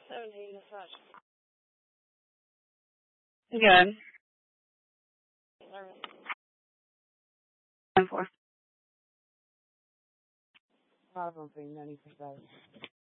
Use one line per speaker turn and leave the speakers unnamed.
17 to such.
Good.
10-4.
I don't think anything does.